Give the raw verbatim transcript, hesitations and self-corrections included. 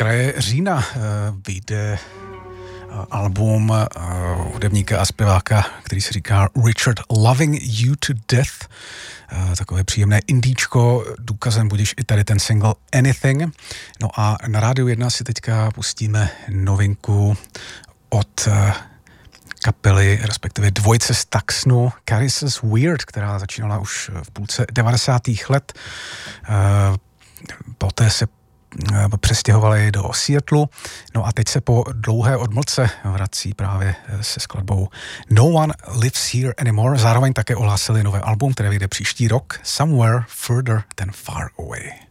kraje října vyjde album hudebníka a zpěváka, který se říká Richard Loving You to Death. Takové příjemné indíčko, důkazem budíš i tady ten single Anything. No a na Rádiu jedna si teďka pustíme novinku od kapely, respektive dvojce z Tucsonu, Carissa's Weird, která začínala už v půlce devadesátých let. Poté se přestěhovali do Seattlu, no a teď se po dlouhé odmlce vrací právě se skladbou No One Lives Here Anymore. Zároveň také ohlásili nové album, které vyjde příští rok, Somewhere Further Than Far Away.